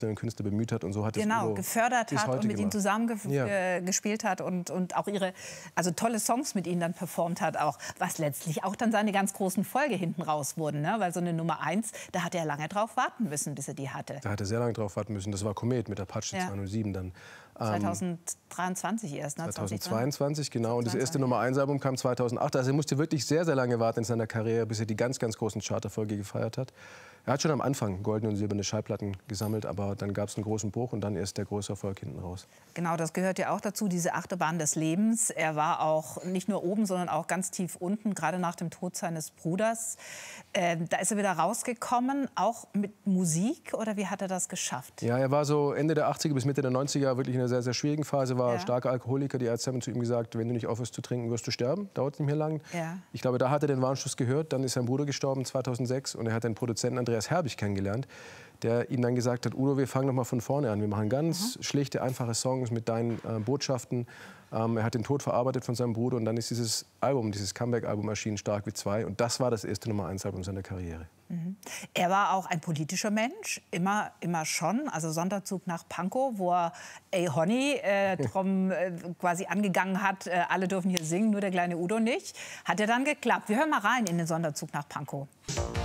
Künstler bemüht hat und so hat es genau, Udo gefördert hat und mit ihnen zusammen ja. gespielt hat und auch also tolle Songs mit ihnen dann performt hat, auch, was letztlich auch dann seine ganz großen Folge hinten raus wurden, ne? Weil so eine Nummer 1, da hat er lange drauf warten müssen, bis er die hatte. Da hat er sehr lange drauf warten müssen. Das war Komet mit Apache 207 dann. 2023 erst, ne? 2022, genau. Und das erste Nummer 1 Album kam 2008. Also er musste wirklich sehr, sehr lange warten in seiner Karriere, bis er die ganz, ganz großen Charterfolge gefeiert hat. Er hat schon am Anfang goldene und silberne Schallplatten gesammelt, aber dann gab es einen großen Bruch und dann erst der große Erfolg hinten raus. Genau, das gehört ja auch dazu, diese Achterbahn des Lebens. Er war auch nicht nur oben, sondern auch ganz tief unten, gerade nach dem Tod seines Bruders. Da ist er wieder rausgekommen, auch mit Musik, oder wie hat er das geschafft? Ja, er war so Ende der 80er bis Mitte der 90er wirklich in einer sehr, sehr schwierigen Phase, war starker Alkoholiker. Die Ärzte haben zu ihm gesagt, wenn du nicht aufhörst zu trinken, wirst du sterben, dauert nicht mehr lang. Ja. Ich glaube, da hat er den Warnschuss gehört, dann ist sein Bruder gestorben 2006 und er hat den Produzenten Andreas Herbig kennengelernt, der ihm dann gesagt hat, Udo, wir fangen noch mal von vorne an, wir machen ganz schlichte, einfache Songs mit deinen Botschaften. Er hat den Tod verarbeitet von seinem Bruder und dann ist dieses Album, dieses Comeback-Album erschienen, Stark wie zwei. Und das war das erste Nummer 1 Album seiner Karriere. Er war auch ein politischer Mensch, immer schon. Also Sonderzug nach Pankow, wo er Ey Honey drum quasi angegangen hat, alle dürfen hier singen, nur der kleine Udo nicht. Hat ja dann geklappt. Wir hören mal rein in den Sonderzug nach Pankow.